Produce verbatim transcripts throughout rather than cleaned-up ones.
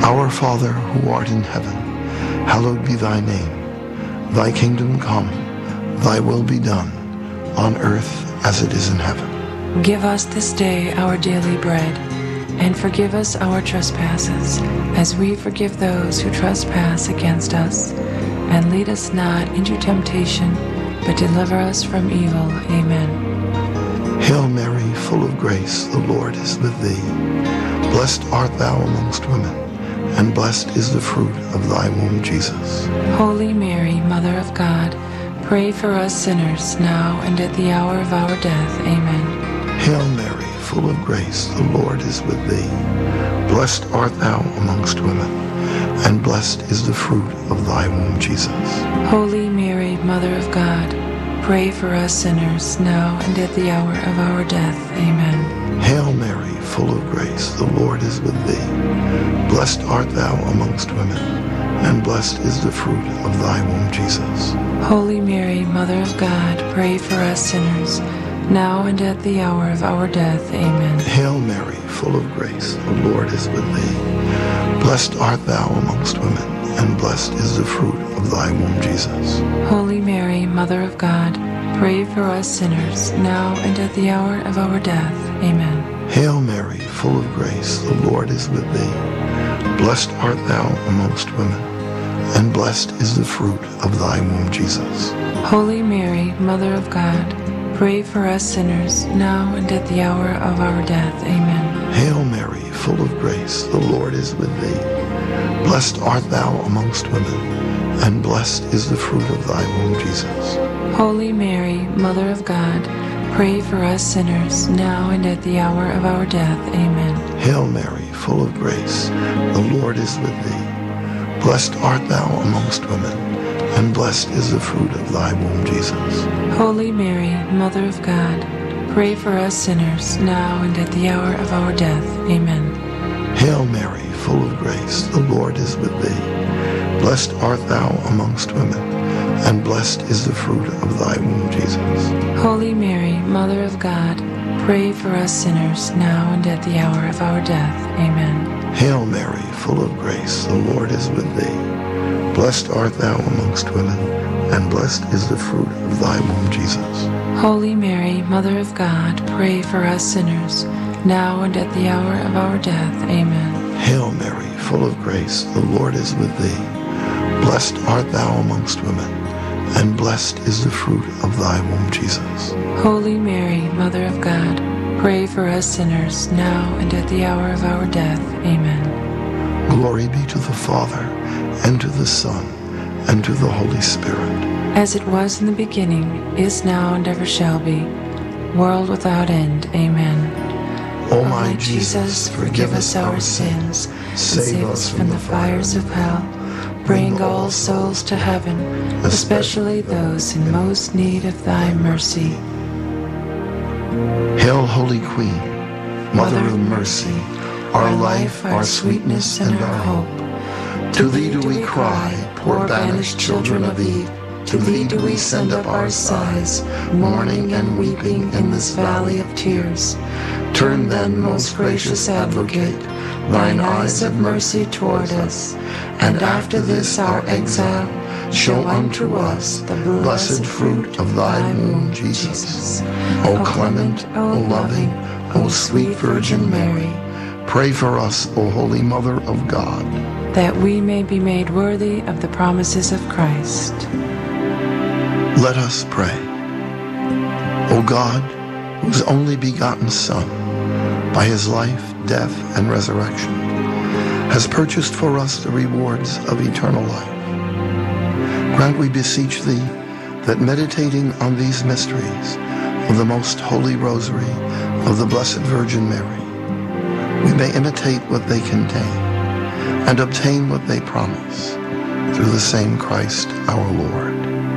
Our Father, who art in heaven, hallowed be thy name. Thy kingdom come, thy will be done, on earth as it is in heaven. Give us this day our daily bread, and forgive us our trespasses, as we forgive those who trespass against us. And lead us not into temptation, but deliver us from evil. Amen. Hail Mary, full of grace, the Lord is with thee. Blessed art thou amongst women, and blessed is the fruit of thy womb, Jesus. Holy Mary, Mother of God, pray for us sinners, now and at the hour of our death. Amen. Hail Mary, full of grace, the Lord is with thee. Blessed art thou amongst women, and blessed is the fruit of thy womb, Jesus. Holy Mary, Mother of God, pray for us sinners, now and at the hour of our death. Amen. Hail Mary, full of grace, the Lord is with thee. Blessed art thou amongst women, and blessed is the fruit of thy womb, Jesus. Holy Mary, Mother of God, pray for us sinners, now and at the hour of our death. Amen. Hail Mary, full of grace, the Lord is with thee. Blessed art thou amongst women, and blessed is the fruit of thy womb, Jesus. Holy Mary, Mother of God, pray for us sinners, now and at the hour of our death. Amen. Hail Mary, full of grace, the Lord is with thee. Blessed art thou amongst women, and blessed is the fruit of thy womb, Jesus. Holy Mary, Mother of God, pray for us sinners, now and at the hour of our death. Amen. Hail Mary, full of grace, the Lord is with thee. Blessed art thou amongst women, and blessed is the fruit of thy womb, Jesus. Holy Mary, Mother of God, pray for us sinners, now and at the hour of our death. Amen. Hail Mary, full of grace, the Lord is with thee. Blessed art thou amongst women, and blessed is the fruit of thy womb, Jesus. Holy Mary, Mother of God, pray for us sinners, now and at the hour of our death. Amen. Hail Mary, full of grace, the Lord is with thee. Blessed art thou amongst women, and blessed is the fruit of thy womb, Jesus. Holy Mary, Mother of God, pray for us sinners, now and at the hour of our death. Amen. Hail Mary, full of grace, the Lord is with thee. Blessed art thou amongst women, and blessed is the fruit of thy womb, Jesus. Holy Mary, Mother of God, pray for us sinners, now and at the hour of our death. Amen. Hail Mary, full of grace, the Lord is with thee. Blessed art thou amongst women, and blessed is the fruit of thy womb, Jesus. Holy Mary, Mother of God, pray for us sinners, now and at the hour of our death. Amen. Glory be to the Father, and to the Son, and to the Holy Spirit. As it was in the beginning, is now, and ever shall be, world without end. Amen. O my Jesus, forgive us our sins, save us from the fires of hell, Bring all souls to heaven, especially those in most need of thy mercy. Hail, Holy Queen, Mother of mercy, our life, our sweetness, and our hope. To thee do we cry, poor banished children of Eve. To thee do we send up our sighs, mourning and weeping in this valley of tears. Turn then, most gracious Advocate, thine eyes of mercy toward us, and after this our exile, show unto us the blessed fruit of thy womb, Jesus. O clement, O loving, O sweet Virgin Mary, pray for us, O Holy Mother of God, that we may be made worthy of the promises of Christ. Let us pray. O God, whose only begotten Son, by his life, death, and resurrection, has purchased for us the rewards of eternal life, grant, we beseech thee, that meditating on these mysteries of the most holy rosary of the Blessed Virgin Mary, we may imitate what they contain and obtain what they promise, through the same Christ our Lord.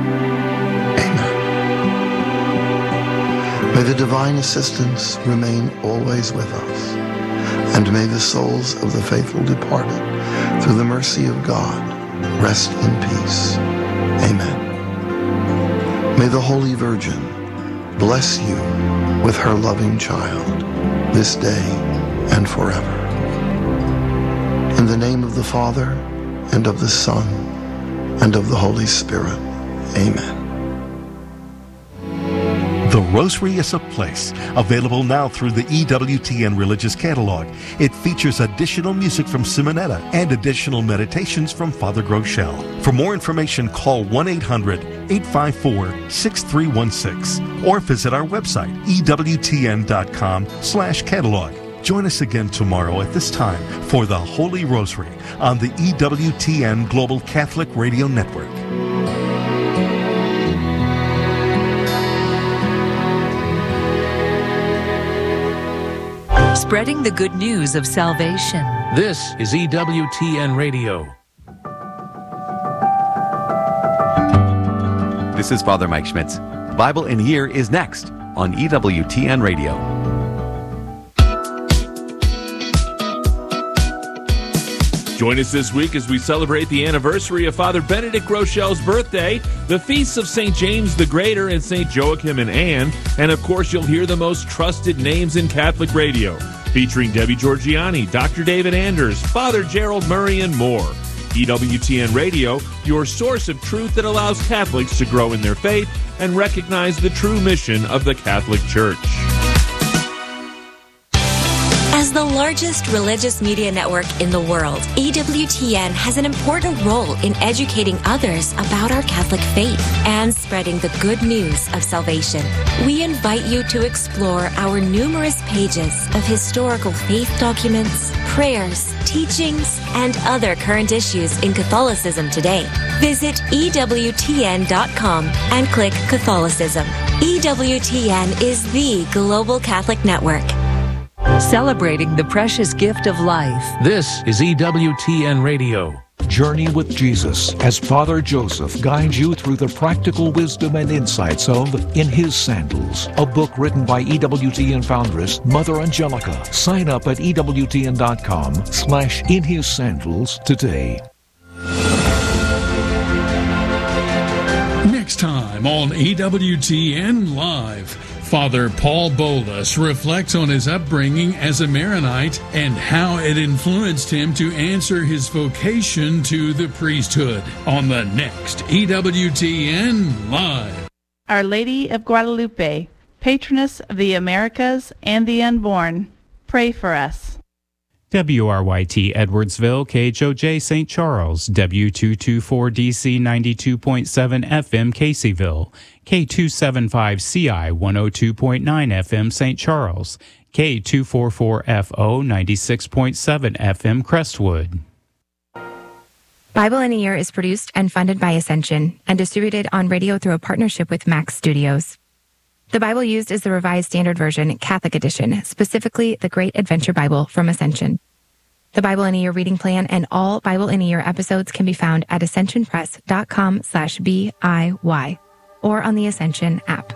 May the divine assistance remain always with us, and may the souls of the faithful departed, through the mercy of God, rest in peace. Amen. May the Holy Virgin bless you with her loving child, this day and forever. In the name of the Father, and of the Son, and of the Holy Spirit. Amen. The Rosary is a Place, available now through the E W T N Religious Catalog. It features additional music from Simonetta and additional meditations from Father Groeschel. For more information, call one eight hundred, eight five four, six three one six or visit our website, E W T N dot com slash catalog. Join us again tomorrow at this time for the Holy Rosary on the E W T N Global Catholic Radio Network. Spreading the good news of salvation. This is E W T N Radio. This is Father Mike Schmitz. Bible in a Year is next on E W T N Radio. Join us this week as we celebrate the anniversary of Father Benedict Groeschel's birthday, the feasts of Saint James the Greater and Saint Joachim and Anne, and of course you'll hear the most trusted names in Catholic radio, featuring Debbie Georgiani, Doctor David Anders, Father Gerald Murray, and more. E W T N Radio, your source of truth that allows Catholics to grow in their faith and recognize the true mission of the Catholic Church. As the largest religious media network in the world, E W T N has an important role in educating others about our Catholic faith and spreading the good news of salvation. We invite you to explore our numerous pages of historical faith documents, prayers, teachings, and other current issues in Catholicism today. Visit E W T N dot com and click Catholicism. E W T N is the global Catholic network. Celebrating the precious gift of life. This is E W T N Radio. Journey with Jesus as Father Joseph guides you through the practical wisdom and insights of In His Sandals, a book written by E W T N foundress Mother Angelica. Sign up at E W T N dot com slash In His Sandals today. Next time on E W T N Live, Father Paul Bolus reflects on his upbringing as a Maronite and how it influenced him to answer his vocation to the priesthood on the next E W T N Live. Our Lady of Guadalupe, patroness of the Americas and the unborn, pray for us. W R Y T Edwardsville, K H O J Saint Charles, W two twenty-four D C ninety-two point seven F M Caseyville, K two seventy-five C I one oh two point nine F M Saint Charles, K two forty-four F O ninety-six point seven F M Crestwood. Bible in a Year is produced and funded by Ascension and distributed on radio through a partnership with Max Studios. The Bible used is the Revised Standard Version, Catholic Edition, specifically the Great Adventure Bible from Ascension. The Bible in a Year reading plan and all Bible in a Year episodes can be found at ascensionpress.com slash BIY or on the Ascension app.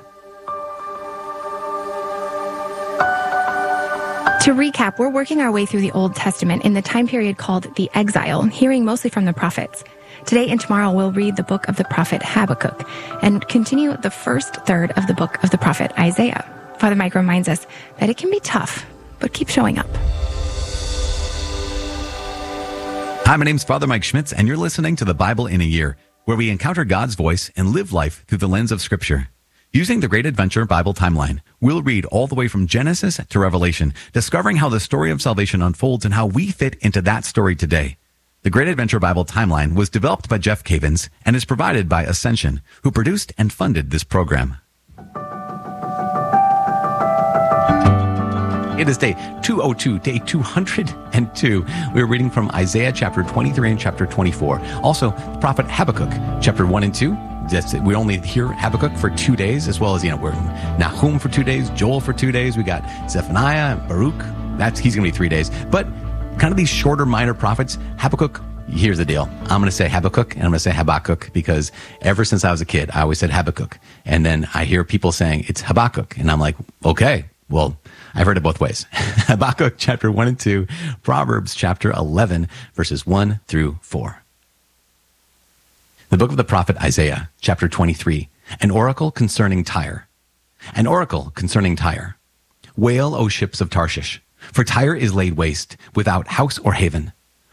To recap, we're working our way through the Old Testament in the time period called the Exile, hearing mostly from the prophets. Today and tomorrow we'll read the book of the prophet Habakkuk and continue the first third of the book of the prophet Isaiah. Father Mike reminds us that it can be tough, but keep showing up. Hi, my name's Father Mike Schmitz, and you're listening to the Bible in a Year, where we encounter God's voice and live life through the lens of Scripture. Using the Great Adventure Bible Timeline, we'll read all the way from Genesis to Revelation, discovering how the story of salvation unfolds and how we fit into that story today. The Great Adventure Bible Timeline was developed by Jeff Cavins and is provided by Ascension, who produced and funded this program. It is day two oh two, day two hundred two. We're reading from Isaiah chapter twenty-three and chapter twenty-four. Also, the prophet Habakkuk, chapter one and two. That's, we only hear Habakkuk for two days, as well as, you know, we're Nahum for two days, Joel for two days. We got Zephaniah, Baruch. That's, he's going to be three days. But kind of these shorter minor prophets, Habakkuk, here's the deal. I'm going to say Habakkuk and I'm going to say Habakkuk because ever since I was a kid, I always said Habakkuk. And then I hear people saying it's Habakkuk. And I'm like, okay, well, I've heard it both ways. Habakkuk chapter one and two, Proverbs chapter eleven, verses one through four. The book of the prophet Isaiah, chapter twenty-three, an oracle concerning Tyre. An oracle concerning Tyre. Wail, O ships of Tarshish, for Tyre is laid waste, without house or haven.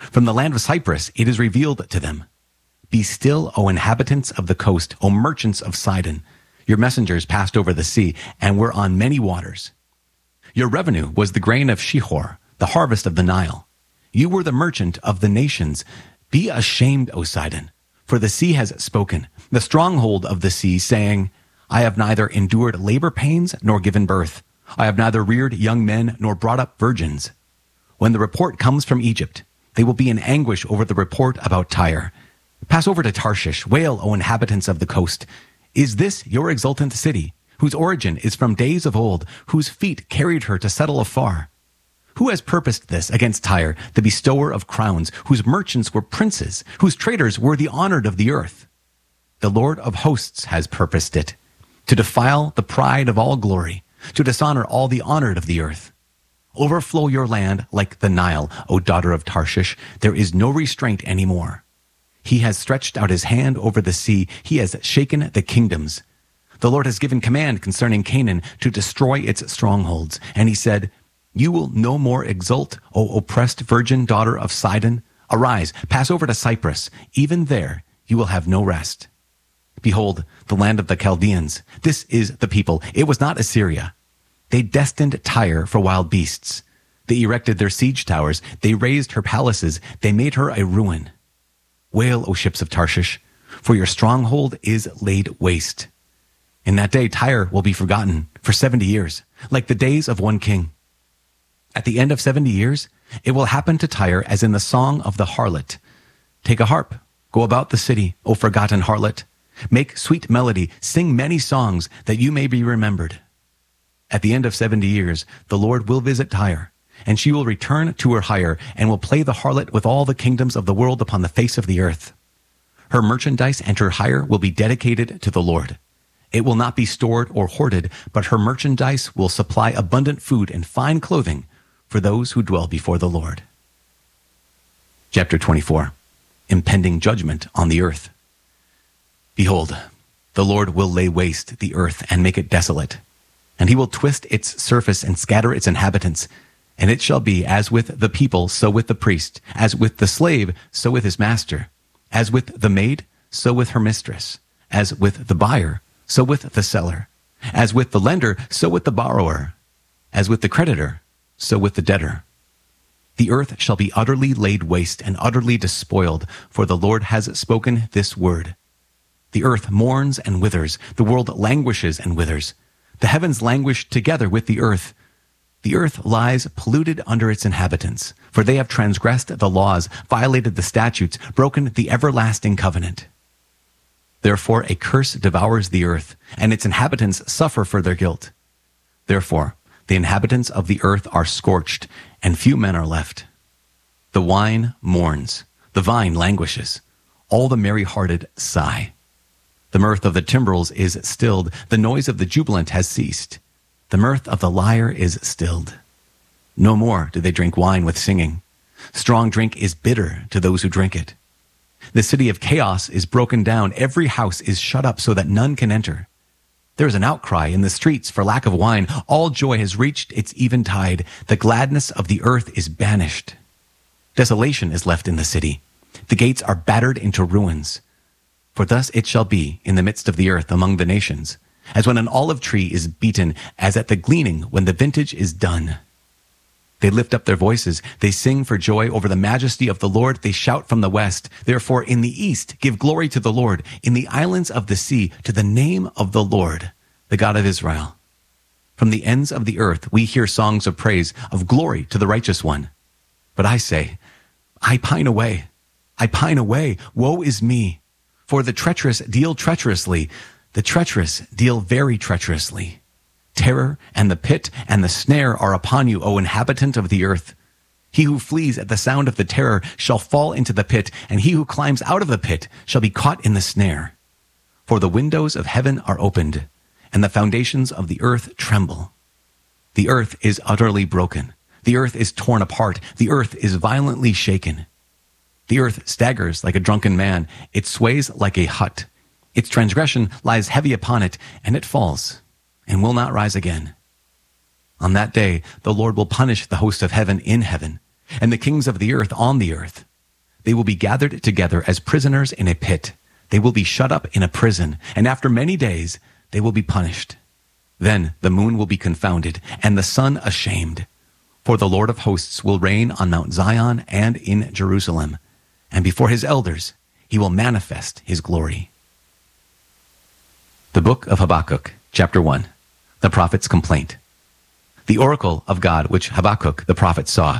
From the land of Cyprus it is revealed to them. Be still, O inhabitants of the coast, O merchants of Sidon. Your messengers passed over the sea and were on many waters. Your revenue was the grain of Shihor, the harvest of the Nile. You were the merchant of the nations. Be ashamed, O Sidon, for the sea has spoken, the stronghold of the sea, saying, I have neither endured labor pains nor given birth. I have neither reared young men nor brought up virgins. When the report comes from Egypt, they will be in anguish over the report about Tyre. Pass over to Tarshish, wail, O inhabitants of the coast. Is this your exultant city, whose origin is from days of old, whose feet carried her to settle afar? Who has purposed this against Tyre, the bestower of crowns, whose merchants were princes, whose traders were the honored of the earth? The Lord of hosts has purposed it, to defile the pride of all glory, to dishonor all the honored of the earth. Overflow your land like the Nile, O daughter of Tarshish. There is no restraint anymore. He has stretched out his hand over the sea. He has shaken the kingdoms. The Lord has given command concerning Canaan to destroy its strongholds. And he said, You will no more exult, O oppressed virgin daughter of Sidon. Arise, pass over to Cyprus. Even there you will have no rest. Behold, the land of the Chaldeans. This is the people. It was not Assyria. They destined Tyre for wild beasts. They erected their siege towers. They raised her palaces. They made her a ruin. Wail, O ships of Tarshish, for your stronghold is laid waste. In that day, Tyre will be forgotten for seventy years, like the days of one king. At the end of seventy years, it will happen to Tyre as in the song of the harlot. Take a harp, go about the city, O forgotten harlot. Make sweet melody, sing many songs, that you may be remembered. At the end of seventy years, the Lord will visit Tyre, and she will return to her hire, and will play the harlot with all the kingdoms of the world upon the face of the earth. Her merchandise and her hire will be dedicated to the Lord. It will not be stored or hoarded, but her merchandise will supply abundant food and fine clothing for those who dwell before the Lord. Chapter twenty-four. Impending judgment on the earth. Behold, the Lord will lay waste the earth and make it desolate, and he will twist its surface and scatter its inhabitants. And it shall be as with the people, so with the priest, as with the slave, so with his master, as with the maid, so with her mistress, as with the buyer, so with the seller, as with the lender, so with the borrower, as with the creditor, so with the debtor. The earth shall be utterly laid waste and utterly despoiled, for the Lord has spoken this word. The earth mourns and withers, the world languishes and withers. The heavens languish together with the earth. The earth lies polluted under its inhabitants, for they have transgressed the laws, violated the statutes, broken the everlasting covenant. Therefore a curse devours the earth, and its inhabitants suffer for their guilt. Therefore the inhabitants of the earth are scorched, and few men are left. The wine mourns, the vine languishes, all the merry-hearted sigh. The mirth of the timbrels is stilled, the noise of the jubilant has ceased. The mirth of the lyre is stilled. No more do they drink wine with singing. Strong drink is bitter to those who drink it. The city of chaos is broken down. Every house is shut up so that none can enter. There is an outcry in the streets for lack of wine. All joy has reached its eventide. The gladness of the earth is banished. Desolation is left in the city. The gates are battered into ruins. For thus it shall be in the midst of the earth among the nations, as when an olive tree is beaten, as at the gleaning when the vintage is done. They lift up their voices. They sing for joy over the majesty of the Lord. They shout from the west. Therefore, in the east, give glory to the Lord. In the islands of the sea, to the name of the Lord, the God of Israel. From the ends of the earth, we hear songs of praise, of glory to the righteous one. But I say, I pine away. I pine away. Woe is me. For the treacherous deal treacherously. The treacherous deal very treacherously. Terror and the pit and the snare are upon you, O inhabitant of the earth. He who flees at the sound of the terror shall fall into the pit, and he who climbs out of the pit shall be caught in the snare. For the windows of heaven are opened, and the foundations of the earth tremble. The earth is utterly broken. The earth is torn apart. The earth is violently shaken. The earth staggers like a drunken man. It sways like a hut. Its transgression lies heavy upon it, and it falls, and will not rise again. On that day, the Lord will punish the host of heaven in heaven, and the kings of the earth on the earth. They will be gathered together as prisoners in a pit. They will be shut up in a prison, and after many days they will be punished. Then the moon will be confounded, and the sun ashamed. For the Lord of hosts will reign on Mount Zion and in Jerusalem, and before his elders he will manifest his glory. The book of Habakkuk, chapter one, the prophet's complaint. The oracle of God which Habakkuk the prophet saw.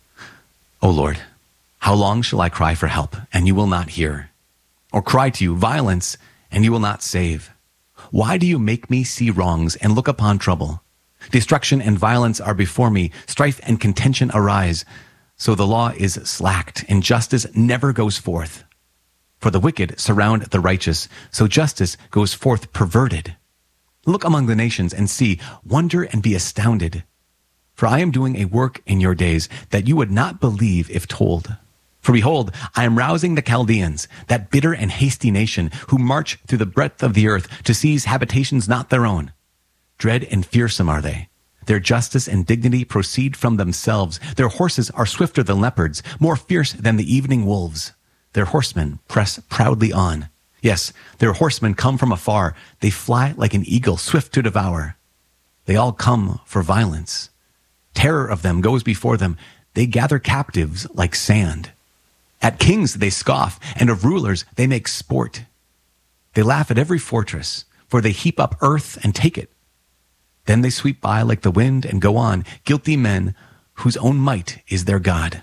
O Lord, how long shall I cry for help, and you will not hear? Or cry to you violence, and you will not save? Why do you make me see wrongs and look upon trouble? Destruction and violence are before me, strife and contention arise. So the law is slacked, and justice never goes forth. For the wicked surround the righteous, so justice goes forth perverted. Look among the nations and see, wonder and be astounded. For I am doing a work in your days that you would not believe if told. For behold, I am rousing the Chaldeans, that bitter and hasty nation, who march through the breadth of the earth to seize habitations not their own. Dread and fearsome are they. Their justice and dignity proceed from themselves. Their horses are swifter than leopards, more fierce than the evening wolves. Their horsemen press proudly on. Yes, their horsemen come from afar. They fly like an eagle, swift to devour. They all come for violence. Terror of them goes before them. They gather captives like sand. At kings they scoff, and of rulers they make sport. They laugh at every fortress, for they heap up earth and take it. Then they sweep by like the wind and go on, guilty men whose own might is their God.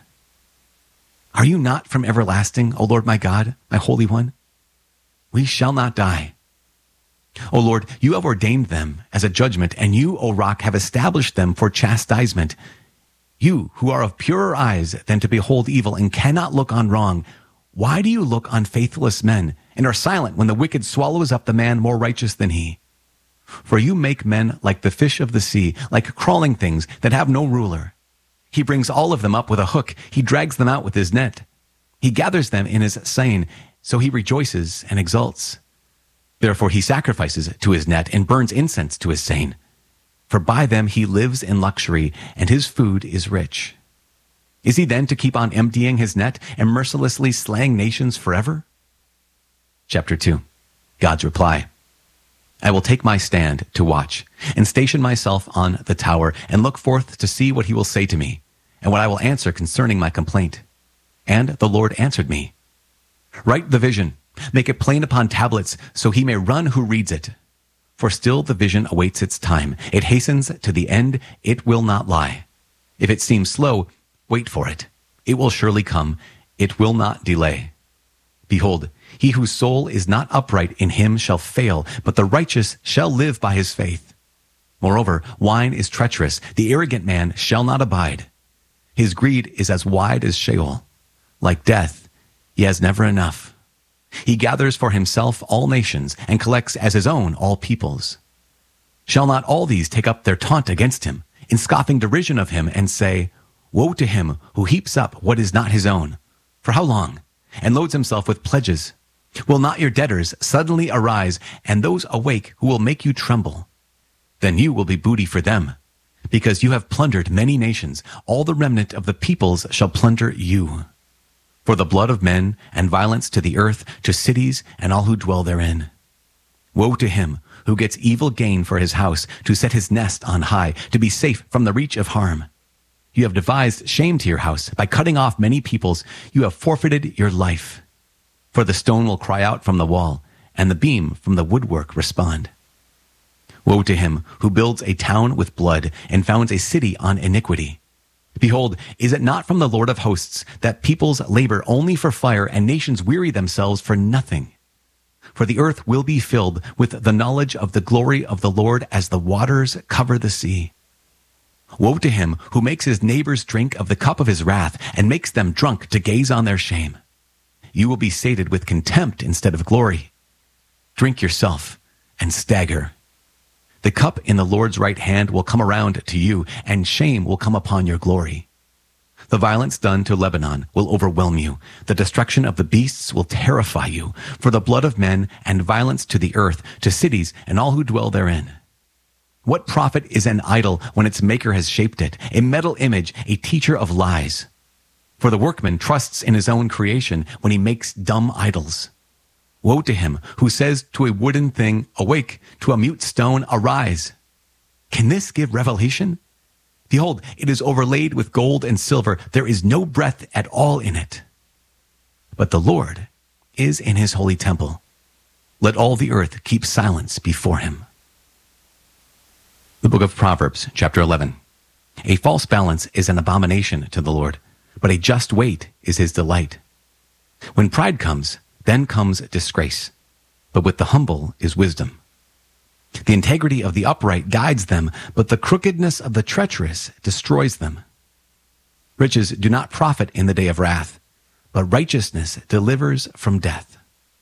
Are you not from everlasting, O Lord my God, my Holy One? We shall not die. O Lord, you have ordained them as a judgment, and you, O Rock, have established them for chastisement. You, who are of purer eyes than to behold evil and cannot look on wrong, why do you look on faithless men and are silent when the wicked swallows up the man more righteous than he? For you make men like the fish of the sea, like crawling things that have no ruler. He brings all of them up with a hook. He drags them out with his net. He gathers them in his seine, so he rejoices and exults. Therefore he sacrifices to his net and burns incense to his seine. For by them he lives in luxury, and his food is rich. Is he then to keep on emptying his net and mercilessly slaying nations forever? Chapter two. God's reply. I will take my stand to watch, and station myself on the tower, and look forth to see what he will say to me, and what I will answer concerning my complaint. And the Lord answered me. Write the vision, make it plain upon tablets, so he may run who reads it. For still the vision awaits its time. It hastens to the end, it will not lie. If it seems slow, wait for it. It will surely come, it will not delay. Behold, he whose soul is not upright in him shall fail, but the righteous shall live by his faith. Moreover, wine is treacherous, the arrogant man shall not abide. His greed is as wide as Sheol. Like death, he has never enough. He gathers for himself all nations, and collects as his own all peoples. Shall not all these take up their taunt against him, in scoffing derision of him, and say, Woe to him who heaps up what is not his own. For how long? And loads himself with pledges. Will not your debtors suddenly arise, and those awake who will make you tremble? Then you will be booty for them, because you have plundered many nations. All the remnant of the peoples shall plunder you. For the blood of men, and violence to the earth, to cities, and all who dwell therein. Woe to him who gets evil gain for his house, to set his nest on high, to be safe from the reach of harm. You have devised shame to your house. By cutting off many peoples, you have forfeited your life. For the stone will cry out from the wall, and the beam from the woodwork respond. Woe to him who builds a town with blood, and founds a city on iniquity. Behold, is it not from the Lord of hosts that peoples labor only for fire, and nations weary themselves for nothing? For the earth will be filled with the knowledge of the glory of the Lord as the waters cover the sea. Woe to him who makes his neighbors drink of the cup of his wrath, and makes them drunk to gaze on their shame. You will be sated with contempt instead of glory. Drink yourself and stagger. The cup in the Lord's right hand will come around to you, and shame will come upon your glory. The violence done to Lebanon will overwhelm you. The destruction of the beasts will terrify you. For the blood of men and violence to the earth, to cities and all who dwell therein. What profit is an idol when its maker has shaped it, a metal image, a teacher of lies? For the workman trusts in his own creation when he makes dumb idols. Woe to him who says to a wooden thing, awake, to a mute stone, arise. Can this give revelation? Behold, it is overlaid with gold and silver. There is no breath at all in it. But the Lord is in his holy temple. Let all the earth keep silence before him. The book of Proverbs, chapter eleven. A false balance is an abomination to the Lord, but a just weight is his delight. When pride comes, then comes disgrace, but with the humble is wisdom. The integrity of the upright guides them, but the crookedness of the treacherous destroys them. Riches do not profit in the day of wrath, but righteousness delivers from death.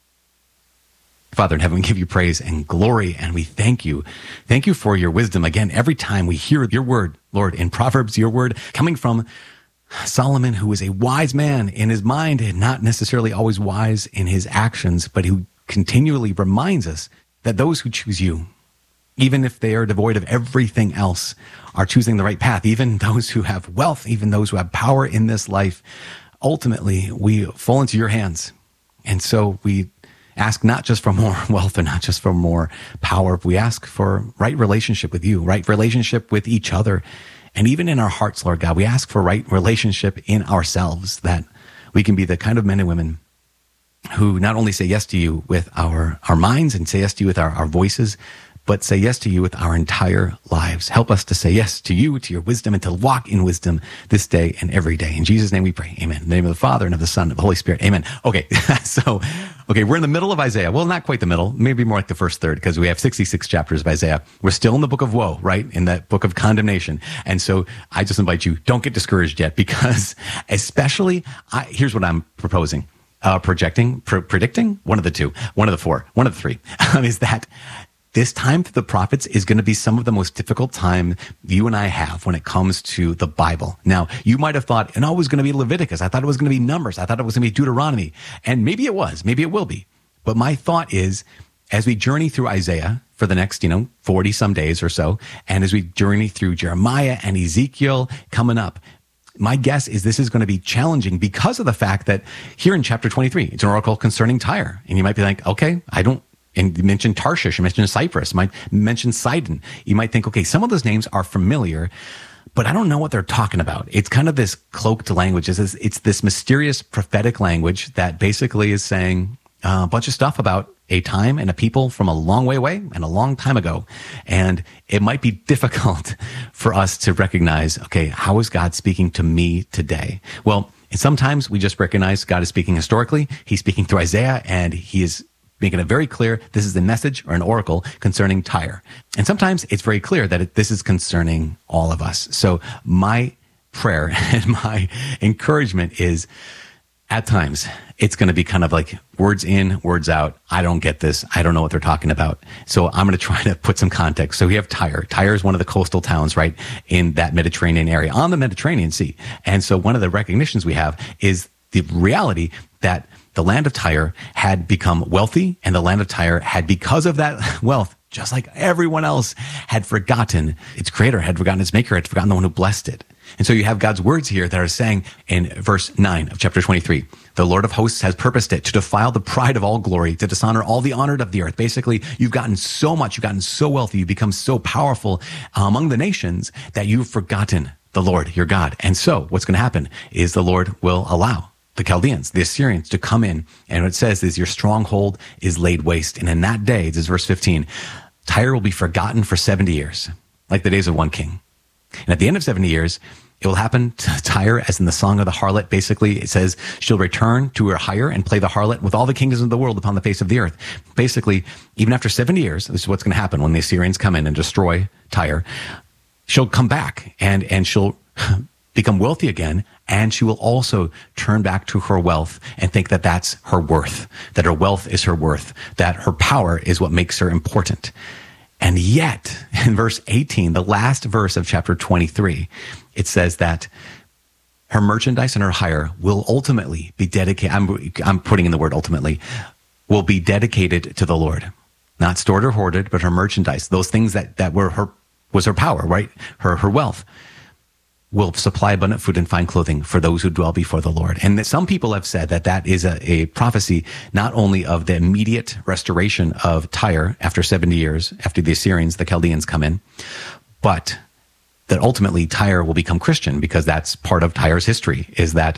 Father in heaven, we give you praise and glory, and we thank you. Thank you for your wisdom. Again, every time we hear your word, Lord, in Proverbs, your word coming from Solomon, who is a wise man in his mind and not necessarily always wise in his actions, but who continually reminds us that those who choose you, even if they are devoid of everything else, are choosing the right path. Even those who have wealth, even those who have power in this life, ultimately we fall into your hands. And so we ask not just for more wealth or not just for more power. We ask for right relationship with you, right relationship with each other. And even in our hearts, Lord God, we ask for right relationship in ourselves, that we can be the kind of men and women who not only say yes to you with our, our minds and say yes to you with our, our voices, but say yes to you with our entire lives. Help us to say yes to you, to your wisdom, and to walk in wisdom this day and every day. In Jesus' name we pray. Amen. In the name of the Father and of the Son and of the Holy Spirit. Amen. Okay. So, okay, we're in the middle of Isaiah. Well, not quite the middle, maybe more like the first third, because we have sixty-six chapters of Isaiah. We're still in the book of woe, right? In that book of condemnation. And so I just invite you, don't get discouraged yet, because especially, I, here's what I'm proposing, uh, projecting, pr- predicting, one of the two, one of the four, one of the three, um, is that this time through the prophets is going to be some of the most difficult time you and I have when it comes to the Bible. Now, you might have thought, no, it was going to be Leviticus. I thought it was going to be Numbers. I thought it was going to be Deuteronomy. And maybe it was. Maybe it will be. But my thought is, as we journey through Isaiah for the next, you know, forty some days or so, and as we journey through Jeremiah and Ezekiel coming up, my guess is this is going to be challenging because of the fact that here in chapter twenty-three, it's an oracle concerning Tyre. And you might be like, okay, I don't, and you mentioned Tarshish, you mentioned Cyprus, you might mention Sidon. You might think, okay, some of those names are familiar, but I don't know what they're talking about. It's kind of this cloaked language. It's this, it's this mysterious prophetic language that basically is saying uh, a bunch of stuff about a time and a people from a long way away and a long time ago. And it might be difficult for us to recognize, okay, how is God speaking to me today? Well, sometimes we just recognize God is speaking historically. He's speaking through Isaiah, and he is making it very clear this is a message or an oracle concerning Tyre. And sometimes it's very clear that it, this is concerning all of us. So my prayer and my encouragement is, at times, it's going to be kind of like words in, words out. I don't get this. I don't know what they're talking about. So I'm going to try to put some context. So we have Tyre. Tyre is one of the coastal towns, right, in that Mediterranean area, on the Mediterranean Sea. And so one of the recognitions we have is the reality that the land of Tyre had become wealthy, and the land of Tyre had, because of that wealth, just like everyone else, had forgotten its creator, had forgotten its maker, had forgotten the one who blessed it. And so you have God's words here that are saying in verse nine of chapter twenty-three, the Lord of hosts has purposed it to defile the pride of all glory, to dishonor all the honored of the earth. Basically, you've gotten so much, you've gotten so wealthy, you've become so powerful among the nations that you've forgotten the Lord, your God. And so what's going to happen is the Lord will allow the Chaldeans, the Assyrians, to come in. And what it says is your stronghold is laid waste. And in that day, this is verse fifteen, Tyre will be forgotten for seventy years, like the days of one king. And at the end of seventy years, it will happen to Tyre as in the song of the harlot. Basically, it says she'll return to her hire and play the harlot with all the kingdoms of the world upon the face of the earth. Basically, even after seventy years, this is what's going to happen when the Assyrians come in and destroy Tyre. She'll come back and, and she'll become wealthy again, and she will also turn back to her wealth and think that that's her worth, that her wealth is her worth, that her power is what makes her important. And yet, in verse eighteen, the last verse of chapter twenty-three, it says that her merchandise and her hire will ultimately be dedicated, I'm, I'm putting in the word ultimately, will be dedicated to the Lord. Not stored or hoarded, but her merchandise, those things that, that were her, was her power, right? Her, her wealth, will supply abundant food and fine clothing for those who dwell before the Lord. And that some people have said that that is a, a prophecy not only of the immediate restoration of Tyre after seventy years, after the Assyrians, the Chaldeans come in, but that ultimately Tyre will become Christian, because that's part of Tyre's history, is that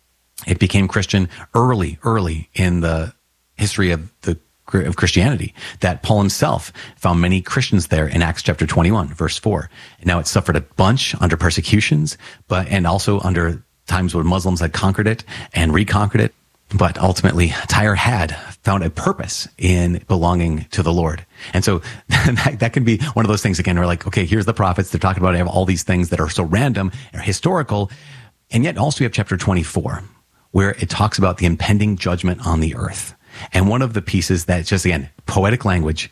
it became Christian early, early in the history of the of Christianity, that Paul himself found many Christians there in Acts chapter twenty-one, verse four. Now it suffered a bunch under persecutions, but, and also under times when Muslims had conquered it and reconquered it. But ultimately, Tyre had found a purpose in belonging to the Lord. And so that, that can be one of those things, again, we're like, okay, here's the prophets. They're talking about all these things that are so random or historical. And yet also we have chapter twenty-four, where it talks about the impending judgment on the earth. And one of the pieces that just, again, poetic language,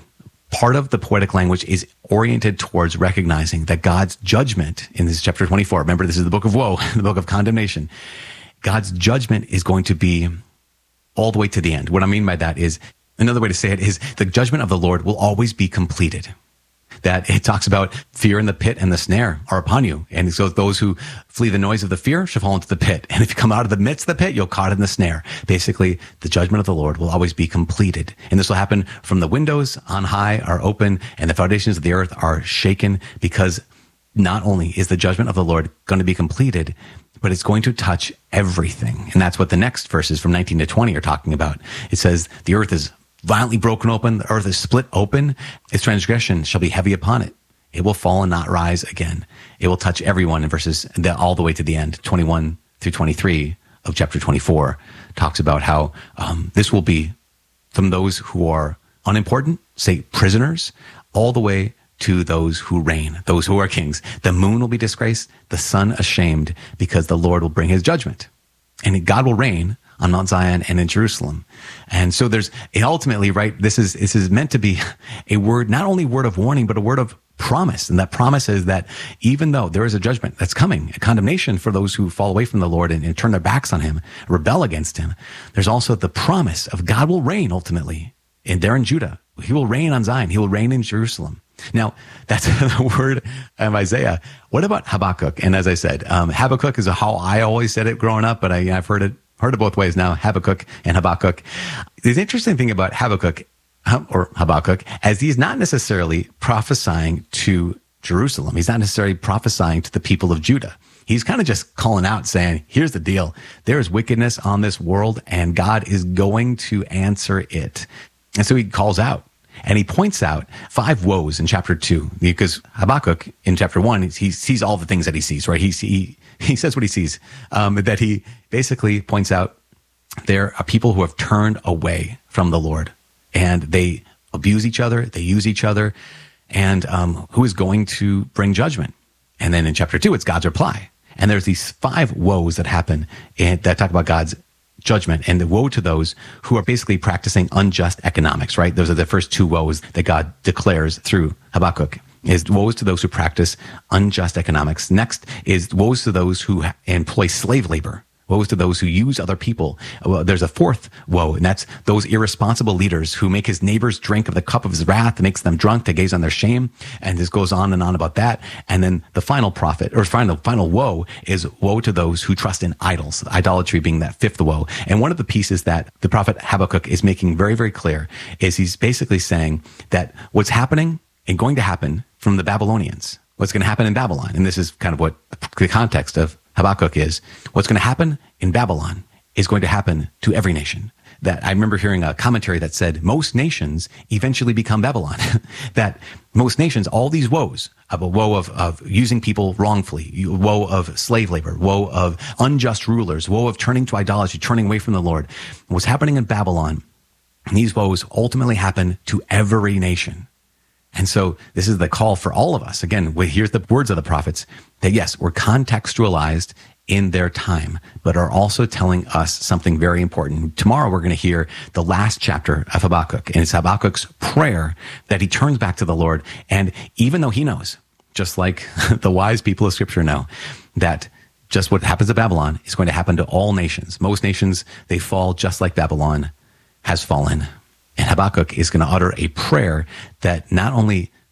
part of the poetic language is oriented towards recognizing that God's judgment in this chapter twenty-four, remember, this is the book of woe, the book of condemnation. God's judgment is going to be all the way to the end. What I mean by that is, another way to say it is, the judgment of the Lord will always be completed. That it talks about fear and the pit and the snare are upon you. And so those who flee the noise of the fear shall fall into the pit. And if you come out of the midst of the pit, you'll caught in the snare. Basically, the judgment of the Lord will always be completed. And this will happen from the windows on high are open and the foundations of the earth are shaken, because not only is the judgment of the Lord going to be completed, but it's going to touch everything. And that's what the next verses from nineteen to twenty are talking about. It says, the earth is violently broken open, the earth is split open, its transgression shall be heavy upon it. It will fall and not rise again. It will touch everyone in verses all the way to the end. twenty-one through twenty-three of chapter twenty-four talks about how um, this will be from those who are unimportant, say prisoners, all the way to those who reign, those who are kings. The moon will be disgraced, the sun ashamed, because the Lord will bring his judgment. And God will reign on Mount Zion and in Jerusalem. And so there's ultimately, right, this is, this is meant to be a word, not only word of warning, but a word of promise. And that promise is that even though there is a judgment that's coming, a condemnation for those who fall away from the Lord and, and turn their backs on him, rebel against him, there's also the promise of God will reign ultimately in there in Judah. He will reign on Zion. He will reign in Jerusalem. Now, that's the word of Isaiah. What about Habakkuk? And as I said, um, Habakkuk is a, how I always said it growing up, but I, I've heard it Heard it both ways now, Habakkuk and Habakkuk. The interesting thing about Habakkuk, or Habakkuk, as he's not necessarily prophesying to Jerusalem. He's not necessarily prophesying to the people of Judah. He's kind of just calling out saying, here's the deal. There is wickedness on this world and God is going to answer it. And so he calls out. And he points out five woes in chapter two, because Habakkuk in chapter one, he sees all the things that he sees, right? He he, he says what he sees, um, that he basically points out there are people who have turned away from the Lord and they abuse each other, they use each other, and um, who is going to bring judgment. And then in chapter two, it's God's reply. And there's these five woes that happen and that talk about God's judgment, and the woe to those who are basically practicing unjust economics, right? Those are the first two woes that God declares through Habakkuk, is woes to those who practice unjust economics. Next is woes to those who employ slave labor. Woes to those who use other people. Well, there's a fourth woe, and that's those irresponsible leaders who make his neighbors drink of the cup of his wrath, makes them drunk to gaze on their shame. And this goes on and on about that. And then the final prophet, or final, final woe is woe to those who trust in idols, idolatry being that fifth woe. And one of the pieces that the prophet Habakkuk is making very, very clear is he's basically saying that what's happening and going to happen from the Babylonians, what's going to happen in Babylon, and this is kind of what the context of Habakkuk is, what's going to happen in Babylon is going to happen to every nation. That I remember hearing a commentary that said most nations eventually become Babylon. That most nations, all these woes, of a woe of, of using people wrongfully, woe of slave labor, woe of unjust rulers, woe of turning to idolatry, turning away from the Lord, what's happening in Babylon, and these woes ultimately happen to every nation. And so this is the call for all of us. Again, here's the words of the prophets that yes, we're contextualized in their time, but are also telling us something very important. Tomorrow we're going to hear the last chapter of Habakkuk, and it's Habakkuk's prayer that he turns back to the Lord. And even though he knows, just like the wise people of Scripture know, that just what happens to Babylon is going to happen to all nations. Most nations, they fall just like Babylon has fallen. And Habakkuk is going to utter a prayer that not only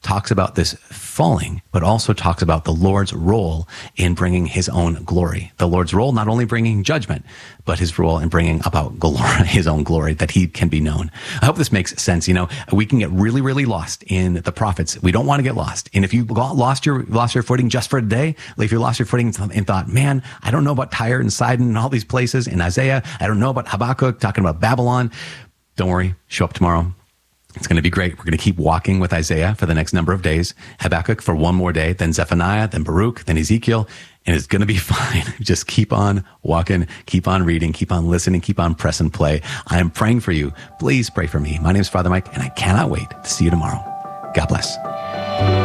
talks about this falling, but also talks about the Lord's role in bringing his own glory. The Lord's role, not only bringing judgment, but his role in bringing about glory, his own glory, that he can be known. I hope this makes sense. You know, we can get really, really lost in the prophets. We don't want to get lost. And if you got lost your, lost your footing just for a day, like if you lost your footing and thought, man, I don't know about Tyre and Sidon and all these places in Isaiah. I don't know about Habakkuk talking about Babylon. Don't worry. Show up tomorrow. It's going to be great. We're going to keep walking with Isaiah for the next number of days, Habakkuk for one more day, then Zephaniah, then Baruch, then Ezekiel, and it's going to be fine. Just keep on walking, keep on reading, keep on listening, keep on press and play. I am praying for you. Please pray for me. My name is Father Mike, and I cannot wait to see you tomorrow. God bless.